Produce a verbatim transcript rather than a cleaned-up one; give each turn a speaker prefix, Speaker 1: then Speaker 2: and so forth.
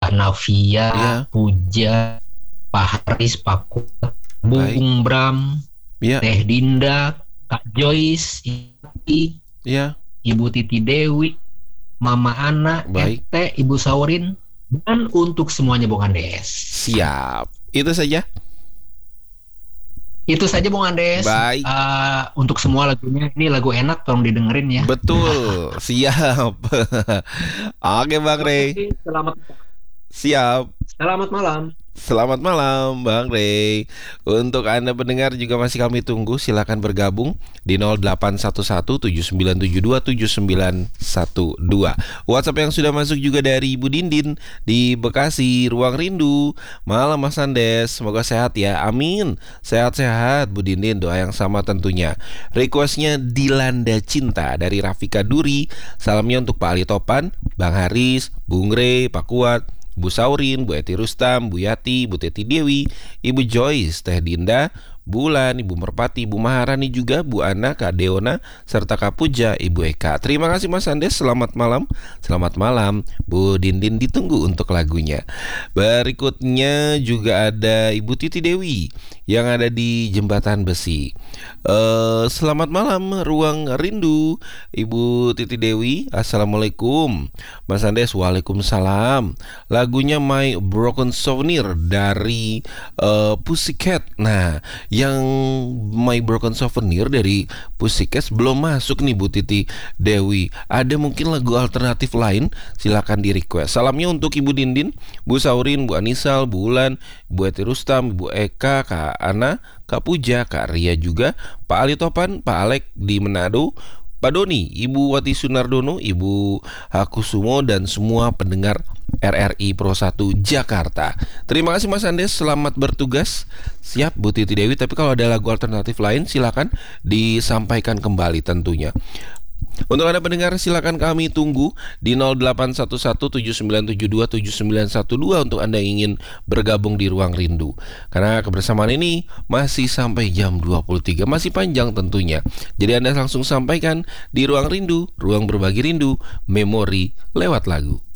Speaker 1: Hanafia,
Speaker 2: Iya.
Speaker 1: Puja, Pak Haris, Pak Kuat,
Speaker 2: Baik.
Speaker 1: Bung Bram,
Speaker 2: Iya.
Speaker 1: Teh Dinda, Kak Joyce, Iti,
Speaker 2: Iya.
Speaker 1: Ibu Titi Dewi, Mama Ana,
Speaker 2: Baik.
Speaker 1: Ete, Ibu Saurin, dan untuk semuanya Bung Andes.
Speaker 2: Siap. Itu saja.
Speaker 1: Itu saja Bung Andes.
Speaker 2: Baik.
Speaker 1: Uh, untuk semua lagunya, ini lagu enak, tolong didengerin ya.
Speaker 2: Betul. Siap. Oke Bang Rey.
Speaker 1: Oke, selamat
Speaker 2: Siap.
Speaker 1: Selamat malam.
Speaker 2: Selamat malam Bang Rey. Untuk Anda pendengar juga masih kami tunggu. Silakan bergabung di nol delapan satu satu tujuh sembilan tujuh dua tujuh sembilan satu dua. WhatsApp yang sudah masuk juga dari Ibu Dindin di Bekasi, Ruang Rindu. Malam Mas Andes, semoga sehat ya. Amin. Sehat-sehat Bu Dindin, doa yang sama tentunya. Requestnya Dilanda Cinta dari Rafika Duri. Salamnya untuk Pak Ali Topan, Bang Haris, Bung Rey, Pak Kuat, Bu Saurin, Bu Eti Rustam, Bu Yati, Bu Teti Dewi, Ibu Joyce, Teh Dinda, Bulan, Ibu Merpati, Ibu Maharani juga, Bu Ana, Kak Deona, serta Kak Puja, Ibu Eka. Terima kasih Mas Andes, selamat malam. Selamat malam, Bu Dindin ditunggu untuk lagunya. Berikutnya juga ada Ibu Titi Dewi yang ada di Jembatan Besi. uh, Selamat malam Ruang Rindu, Ibu Titi Dewi. Assalamualaikum Mas Andes. Waalaikumsalam. Lagunya My Broken Souvenir dari uh, Pussycat. Nah, yang My Broken Souvenir dari Pussycat belum masuk nih Bu Titi Dewi. Ada mungkin lagu alternatif lain? Silakan di request. Salamnya untuk Ibu Dindin, Bu Saurin, Bu Anisal, Bu Ulan, Bu Eti Rustam, Bu Eka, Kak Ana, Kak Puja, Kak Ria juga, Pak Ali Topan, Pak Alek di Manado, Pak Doni, Ibu Wati Sunardono, Ibu Hakusumo, dan semua pendengar R R I Pro satu Jakarta. Terima kasih Mas Andes, selamat bertugas. Siap Bu Titi Dewi, tapi kalau ada lagu alternatif lain silakan disampaikan kembali tentunya. Untuk Anda pendengar, silakan kami tunggu di nol delapan satu satu tujuh sembilan tujuh dua tujuh sembilan satu dua untuk Anda yang ingin bergabung di Ruang Rindu. Karena kebersamaan ini masih sampai jam dua puluh tiga, masih panjang tentunya. Jadi Anda langsung sampaikan di Ruang Rindu, ruang berbagi rindu, memori lewat lagu.